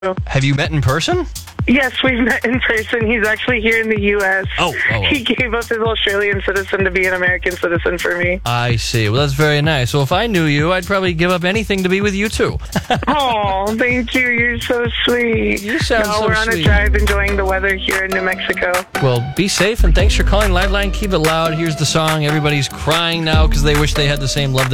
Have you met in person? Yes, we've met in person. He's actually here in the U.S. Oh. He gave up his Australian citizen to be an American citizen for me. I see. Well, that's very nice. Well, if I knew you, I'd probably give up anything to be with you, too. Oh, thank you. You're so sweet. You sound so we're on sweet. a drive enjoying the weather here in New Mexico. Well, be safe, and thanks for calling Liveline. Keep it loud. Here's the song. Everybody's crying now because they wish they had the same love